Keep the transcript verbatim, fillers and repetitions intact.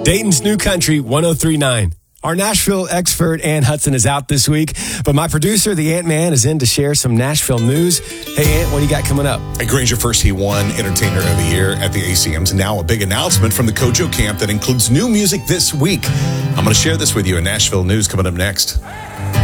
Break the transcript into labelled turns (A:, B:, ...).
A: Dayton's New Country one oh three point nine. Our Nashville expert, Ann Hudson, is out this week, but my producer, the Ant-Man, is in to share some Nashville news. Hey, Ant, what do you got coming up?
B: At Granger First, he won Entertainer of the Year at the A C Ms. And now a big announcement from the Kojo camp that includes new music this week. I'm going to share this with you in Nashville news coming up next.